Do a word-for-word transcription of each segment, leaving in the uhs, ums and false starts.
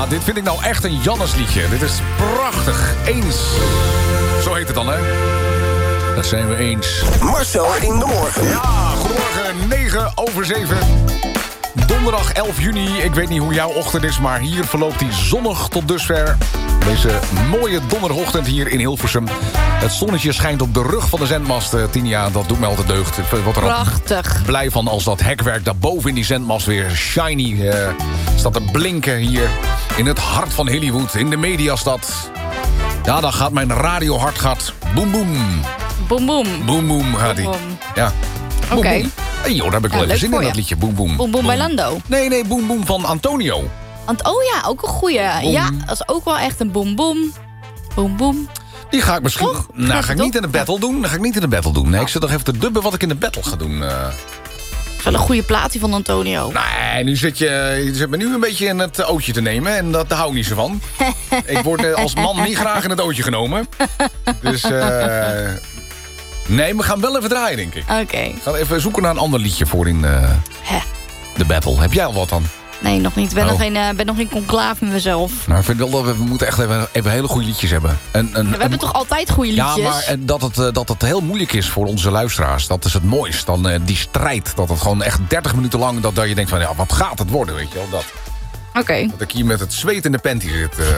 Ja, dit vind ik nou echt een Jannesliedje. Dit is prachtig. Eens. Zo heet het dan, hè? Dat zijn we eens. Marcel in de morgen. Ja, goedemorgen, negen over zeven. Donderdag elf juni. Ik weet niet hoe jouw ochtend is, maar hier verloopt die zonnig tot dusver. Deze mooie donderdagochtend hier in Hilversum. Het zonnetje schijnt op de rug van de zendmast, uh, Tinia. Dat doet me altijd deugd. Ik word er Prachtig. blij van als dat hekwerk daarboven in die zendmast weer shiny uh, staat te blinken hier. In het hart van Hollywood, in de mediastad. Ja, dan gaat mijn radiohart gaat boem boem. Boem boem. Boem boem gaat die. Ja. Oké. Okay. Hey, joh, daar heb ik ja, wel even zin in, je. dat liedje. Boem boem. Boem boem bij Lando. Nee, nee, boem boem van Antonio. Want, oh ja, ook een goeie. Boom. Ja, dat is ook wel echt een boem boem. Boem boem. Die ga ik misschien... Toch? Nou, Gaat ga ik niet in de battle doen. Dan ga ik niet in de battle doen. Nee, ik zit nog even te dubben wat ik in de battle ga doen. Uh... Wel een goede plaat die van Antonio. Nee, nu zit je, je zit me nu een beetje in het ootje te nemen. En dat, daar hou ik niet zo van. Ik word als man niet graag in het ootje genomen. Dus... Uh... Nee, we gaan wel even draaien, denk ik. Oké. Okay. We gaan even zoeken naar een ander liedje voor in uh, de battle. Heb jij al wat dan? Nee, nog niet. Ik ben, oh. nog, geen, uh, ben nog geen conclave met mezelf. Nou, ik vind wel dat we, we moeten echt even, even hele goede liedjes hebben. En, en, ja, we hebben en, toch altijd goede liedjes? Ja, maar en dat, het, uh, dat het heel moeilijk is voor onze luisteraars. Dat is het mooist. Dan uh, die strijd. Dat het gewoon echt dertig minuten lang... Dat, dat je denkt van, ja, wat gaat het worden, weet je wel? Dat. Oké. Okay. Dat ik hier met het zweet in de panty zit. Uh.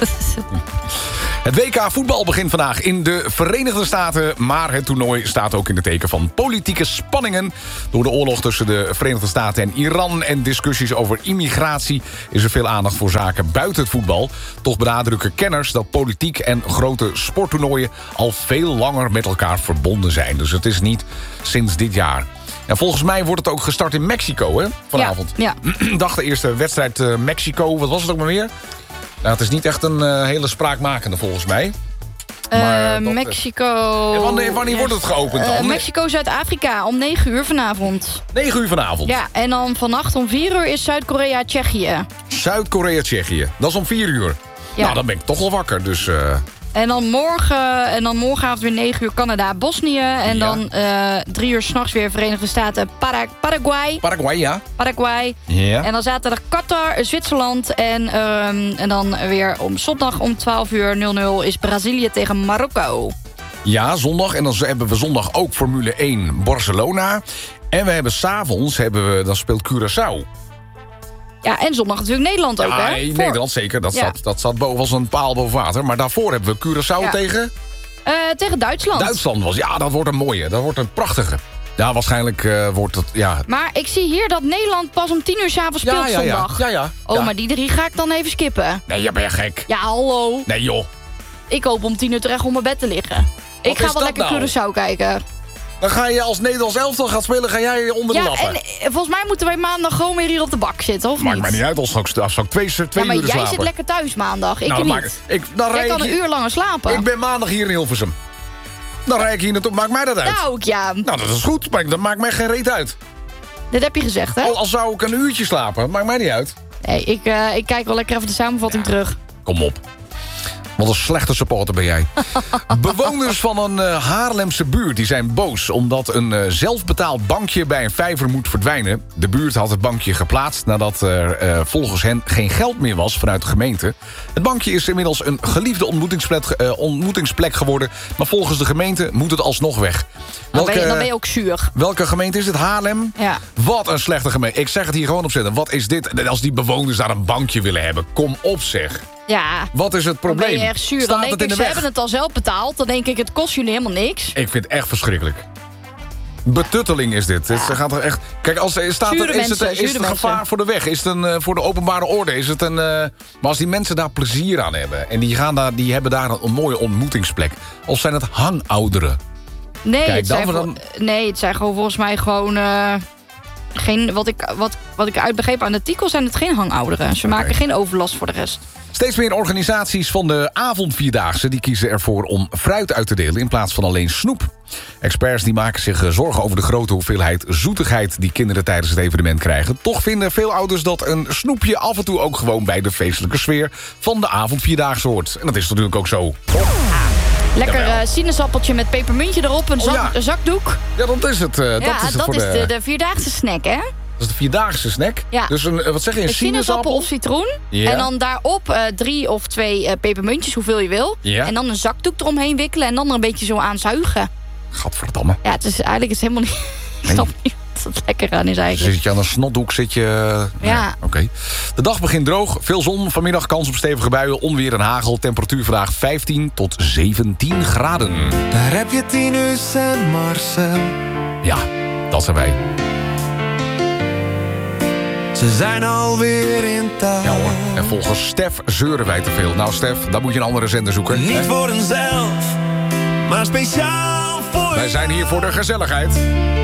Het W K voetbal begint vandaag in de Verenigde Staten. Maar het toernooi staat ook in het teken van politieke spanningen. Door de oorlog tussen de Verenigde Staten en Iran... en discussies over immigratie... is er veel aandacht voor zaken buiten het voetbal. Toch benadrukken kenners dat politiek en grote sporttoernooien... al veel langer met elkaar verbonden zijn. Dus het is niet sinds dit jaar. En volgens mij wordt het ook gestart in Mexico, hè? Vanavond. Ja, ja. Dag de eerste wedstrijd uh, Mexico. Wat was het ook maar weer? Nou, het is niet echt een uh, hele spraakmakende volgens mij. Maar uh, dat, Mexico... Ja, wanneer wanneer ja. wordt het geopend dan? Uh, Mexico-Zuid-Afrika om negen uur vanavond. negen uur vanavond? Ja, en dan vannacht om vier uur is Zuid-Korea-Tsjechië. Zuid-Korea-Tsjechië. Dat is om vier uur. Ja. Nou, dan ben ik toch wel wakker, dus... Uh... En dan morgen, en dan morgenavond weer negen uur Canada, Bosnië. En ja. dan uh, drie uur s'nachts weer Verenigde Staten, Para Paraguay. Paraguay, ja. Paraguay. Ja. En dan zaterdag Qatar, Zwitserland. En, um, en dan weer om zondag om twaalf uur nul nul is Brazilië tegen Marokko. Ja, zondag. En dan hebben we zondag ook Formule één Barcelona. En we hebben s'avonds, hebben we, dan speelt Curaçao. Ja, en zondag natuurlijk Nederland ook, ja, hè? Nee, Nederland zeker. Dat, ja. zat, dat zat boven als een paal boven water. Maar daarvoor hebben we Curaçao ja. tegen... Uh, tegen Duitsland. Duitsland was, ja, dat wordt een mooie. Dat wordt een prachtige. Ja, waarschijnlijk uh, wordt het, ja... Maar ik zie hier dat Nederland pas om tien uur 's avonds speelt ja, ja, zondag. Ja, ja, ja. Oh, ja. maar die drie ga ik dan even skippen. Nee, je bent gek. Ja, hallo. Nee, joh. Ik hoop om tien uur terecht op mijn bed te liggen. Wat ik ga wel lekker nou? Curaçao kijken. Dan ga je als Nederlands elftal gaat spelen, ga jij onder de ja, lappen. En volgens mij moeten wij maandag gewoon weer hier op de bak zitten, of Maakt niet? mij niet uit, als straks, als straks twee, twee ja, maar uur jij slapen. zit lekker thuis maandag, ik nou, niet. Maak, ik, dan jij rij kan ik een hier, uur langer slapen. Ik ben maandag hier in Hilversum. Dan rijd ik hier naartoe, maakt mij dat uit. Nou, ja. Nou, dat is goed, maar dat maakt mij geen reet uit. Dit heb je gezegd, hè? Al, al zou ik een uurtje slapen, maakt mij niet uit. Nee, ik, uh, ik kijk wel lekker even de samenvatting ja. terug. Kom op. Wat een slechte supporter ben jij. Bewoners van een uh, Haarlemse buurt die zijn boos... omdat een uh, zelfbetaald bankje bij een vijver moet verdwijnen. De buurt had het bankje geplaatst... nadat er uh, volgens hen geen geld meer was vanuit de gemeente. Het bankje is inmiddels een geliefde ontmoetingsplek, uh, ontmoetingsplek geworden... maar volgens de gemeente moet het alsnog weg. Welke, dan, ben je, dan ben je ook zuur. Welke gemeente is het? Haarlem? Ja. Wat een slechte gemeente. Ik zeg het hier gewoon op zitten. Wat is dit? Als die bewoners daar een bankje willen hebben. Kom op, zeg. Ja. Wat is het probleem? Dan ben je echt zuur. Dan denk ik, ze weg? hebben het al zelf betaald. Dan denk ik, het kost jullie helemaal niks. Ik vind het echt verschrikkelijk. Betutteling is dit. Ja. Het gaat er echt... Kijk, als er staat er, is mensen, het, is het een gevaar voor de weg? Is het een, uh, voor de openbare orde? Is het een... Uh, maar als die mensen daar plezier aan hebben... en die, gaan daar, die hebben daar een, een mooie ontmoetingsplek... of zijn het hangouderen? Nee, Kijk, het zijn dan, dan... nee, het zijn gewoon volgens mij gewoon... Uh, geen, wat, ik, wat, wat ik uitbegreep aan de artikel zijn het geen hangouderen. Ze okay. maken geen overlast voor de rest. Steeds meer organisaties van de avondvierdaagse... die kiezen ervoor om fruit uit te delen in plaats van alleen snoep. Experts die maken zich zorgen over de grote hoeveelheid zoetigheid... die kinderen tijdens het evenement krijgen. Toch vinden veel ouders dat een snoepje af en toe ook gewoon... bij de feestelijke sfeer van de avondvierdaagse hoort. En dat is natuurlijk ook zo. Lekker uh, sinaasappeltje met pepermuntje erop, een, zak, oh ja. een zakdoek. Ja, dat is het. Uh, ja, dat is, het dat voor is de... de, de vierdaagse snack, hè? is de vierdaagse snack. Ja. Dus een, wat zeg je, een, een sinaasappel of citroen. Ja. En dan daarop uh, drie of twee uh, pepermuntjes, hoeveel je wil. Ja. En dan een zakdoek eromheen wikkelen en dan er een beetje zo aan zuigen. Gadverdamme. Ja, het is eigenlijk is helemaal niet... Ik snap niet wat het lekker aan is eigenlijk. Zit je aan een snotdoek, zit je... Ja. Nee, Oké. Okay. De dag begint droog, veel zon, vanmiddag kans op stevige buien, onweer en hagel. Temperatuur vandaag vijftien tot zeventien graden. Daar heb je Tinus en Marcel. Ja, dat zijn wij. Ze zijn alweer in thuis. Ja hoor, en volgens Stef zeuren wij te veel. Nou Stef, dan moet je een andere zender zoeken. Niet hè? voor eenzelf, maar speciaal voor Wij zijn hier voor de gezelligheid.